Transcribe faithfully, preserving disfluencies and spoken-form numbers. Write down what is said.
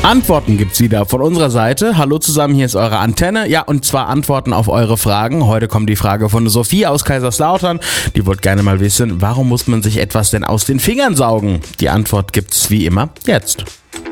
Antworten gibt's wieder von unserer Seite. Hallo zusammen, hier ist eure Antenne. Ja, und zwar Antworten auf eure Fragen. Heute kommt die Frage von Sophie aus Kaiserslautern. Die wollte gerne mal wissen, warum muss man sich etwas denn aus den Fingern saugen? Die Antwort gibt's wie immer jetzt.